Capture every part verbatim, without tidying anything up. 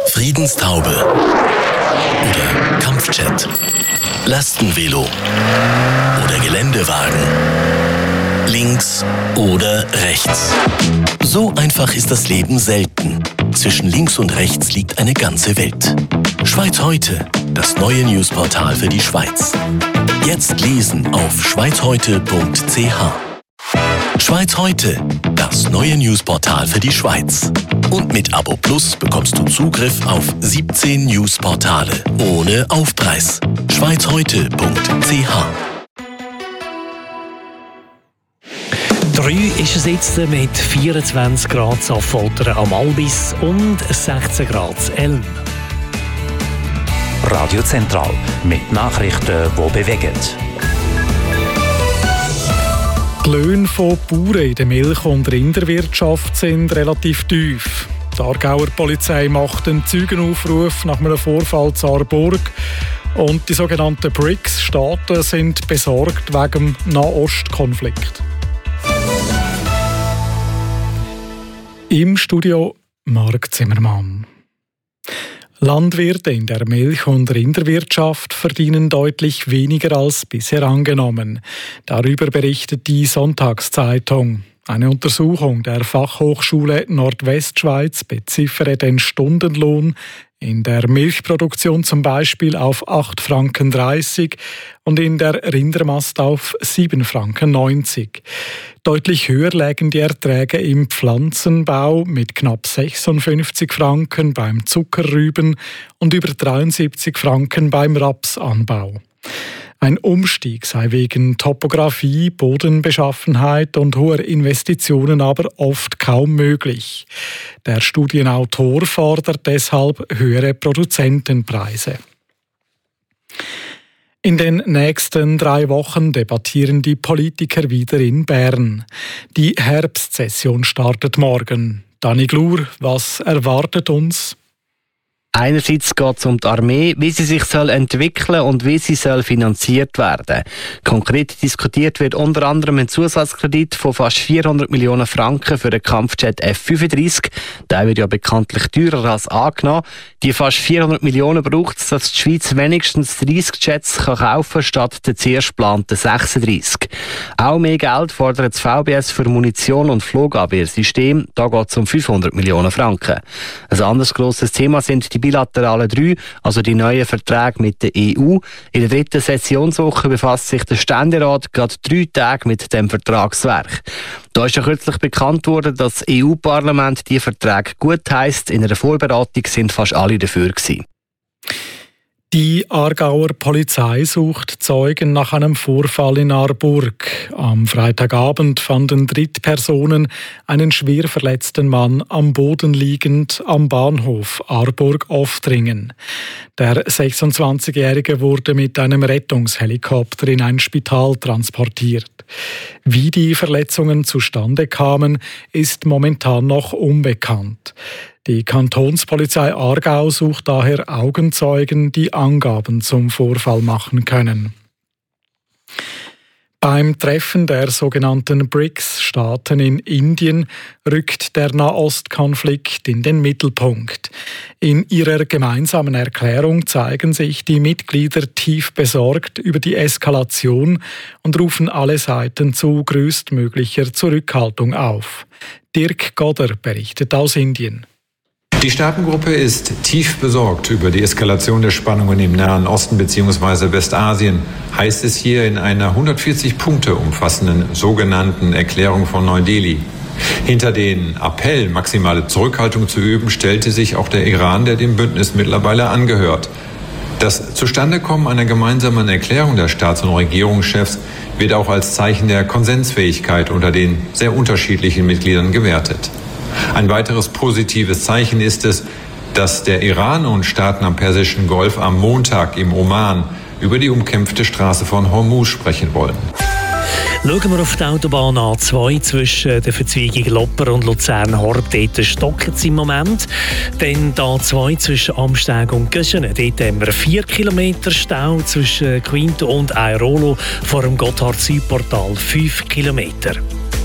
Friedenstaube oder Kampfjet, Lastenvelo oder Geländewagen, links oder rechts. So einfach ist das Leben selten. Zwischen links und rechts liegt eine ganze Welt. Schweiz heute, das neue Newsportal für die Schweiz. Jetzt lesen auf schweiz heute punkt c h. Schweiz heute, das neue Newsportal für die Schweiz. Und mit Abo Plus bekommst du Zugriff auf siebzehn Newsportale ohne Aufpreis. schweiz heute punkt c h. Drei ist es jetzt mit vierundzwanzig Grad Affoltern am Albis und sechzehn Grad Elm. Radio Zentral mit Nachrichten, die bewegen. Die Löhne von Bauern in der Milch- und Rinderwirtschaft sind relativ tief. Die Aargauer Polizei macht einen Zeugenaufruf nach einem Vorfall in Aarburg. Und die sogenannten B R I C S-Staaten sind besorgt wegen dem Nahostkonflikt. Im Studio Marc Zimmermann. Landwirte in der Milch- und Rinderwirtschaft verdienen deutlich weniger als bisher angenommen. Darüber berichtet die Sonntagszeitung. Eine Untersuchung der Fachhochschule Nordwestschweiz beziffere den Stundenlohn in der Milchproduktion zum Beispiel auf acht Franken dreißig und in der Rindermast auf sieben Franken neunzig. Deutlich höher lägen die Erträge im Pflanzenbau mit knapp sechsundfünfzig Franken beim Zuckerrüben und über dreiundsiebzig Franken beim Rapsanbau. Ein Umstieg sei wegen Topographie, Bodenbeschaffenheit und hoher Investitionen aber oft kaum möglich. Der Studienautor fordert deshalb höhere Produzentenpreise. In den nächsten drei Wochen debattieren die Politiker wieder in Bern. Die Herbstsession startet morgen. Dani Glur, was erwartet uns? Einerseits geht es um die Armee, wie sie sich soll entwickeln und wie sie soll finanziert werden. Konkret diskutiert wird unter anderem ein Zusatzkredit von fast vierhundert Millionen Franken für den Kampfjet F fünfunddreißig. Der wird ja bekanntlich teurer als angenommen. Die fast vierhundert Millionen braucht es, dass die Schweiz wenigstens dreißig Jets kann kaufen statt der zuerst geplanten sechsunddreißig. Auch mehr Geld fordert das V B S für Munition und Flugabwehrsystem. Da geht es um fünfhundert Millionen Franken. Ein anderes grosses Thema sind die bilateralen drei, also die neuen Verträge mit der E U. In der dritten Sessionswoche befasst sich der Ständerat gerade drei Tage mit dem Vertragswerk. Da ist ja kürzlich bekannt worden, dass das E U-Parlament die Verträge gut heisst. In einer Vorberatung sind fast alle dafür gewesen. Die Aargauer Polizei sucht Zeugen nach einem Vorfall in Aarburg. Am Freitagabend fanden Drittpersonen einen schwer verletzten Mann am Boden liegend am Bahnhof Aarburg-Oftringen. Der sechsundzwanzigjährige wurde mit einem Rettungshelikopter in ein Spital transportiert. Wie die Verletzungen zustande kamen, ist momentan noch unbekannt. Die Kantonspolizei Aargau sucht daher Augenzeugen, die Angaben zum Vorfall machen können. Beim Treffen der sogenannten B R I C S-Staaten in Indien rückt der Nahostkonflikt in den Mittelpunkt. In ihrer gemeinsamen Erklärung zeigen sich die Mitglieder tief besorgt über die Eskalation und rufen alle Seiten zu größtmöglicher Zurückhaltung auf. Dirk Godder berichtet aus Indien. Die Staatengruppe ist tief besorgt über die Eskalation der Spannungen im Nahen Osten bzw. Westasien, heißt es hier in einer hundertvierzig Punkte umfassenden sogenannten Erklärung von Neu-Delhi. Hinter den Appell, maximale Zurückhaltung zu üben, stellte sich auch der Iran, der dem Bündnis mittlerweile angehört. Das Zustandekommen einer gemeinsamen Erklärung der Staats- und Regierungschefs wird auch als Zeichen der Konsensfähigkeit unter den sehr unterschiedlichen Mitgliedern gewertet. Ein weiteres positives Zeichen ist es, dass der Iran und Staaten am Persischen Golf am Montag im Oman über die umkämpfte Straße von Hormuz sprechen wollen. Schauen wir auf die Autobahn A zwei zwischen der Verzweigung Lopper und Luzern-Horb. Dort stockt es im Moment. Dann die A zwei zwischen Amsteg und Göschenen. Dort haben wir vier Kilometer Stau zwischen Quinto und Airolo vor dem Gotthard-Südportal. fünf Kilometer.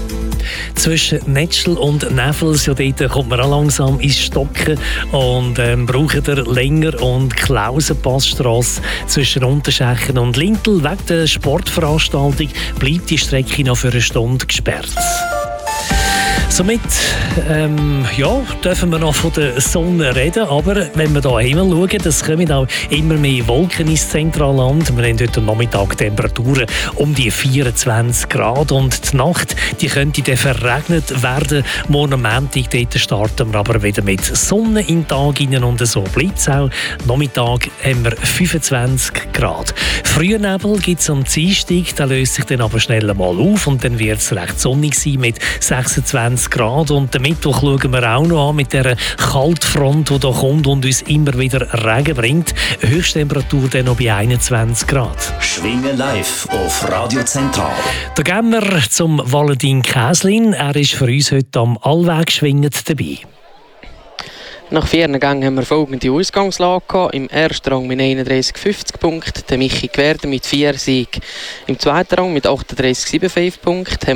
Zwischen Netschel und Nevels, ja, dort kommt man auch langsam ins Stocken und ähm, braucht ihr länger und Klausenpassstrasse zwischen Unterschächen und Lintel. Wegen der Sportveranstaltung bleibt die Strecke noch für eine Stunde gesperrt. Somit ähm, ja, dürfen wir noch von der Sonne reden, aber wenn wir hier Himmel schauen, es kommen auch immer mehr Wolken ins Zentralland. Wir haben heute am Nachmittag Temperaturen um die vierundzwanzig Grad und die Nacht die könnte dann verregnet werden. Morgen am Montag dort starten wir aber wieder mit Sonne in den Tag hinein und so bleibt es auch. Nachmittag haben wir fünfundzwanzig Grad. Frühnebel gibt es am Dienstag, der löst sich dann aber schnell mal auf und dann wird es recht sonnig sein mit sechsundzwanzig Grad. Und den Mittwoch schauen wir auch noch an mit dieser Kaltfront, die da kommt und uns immer wieder Regen bringt. Höchsttemperatur dann noch bei einundzwanzig Grad. Schwingen live auf Radio Zentral. Da gehen wir zum Valentin Käslin. Er ist für uns heute am Allweg schwingend dabei. Nach vier Gängen haben wir folgende Ausgangslage gehabt. Im ersten Rang mit einunddreißig fünfzig Punkten, der Michi Gwerder mit vier Siegen. Im zweiten Rang mit achtunddreißig siebenundfünfzig Punkten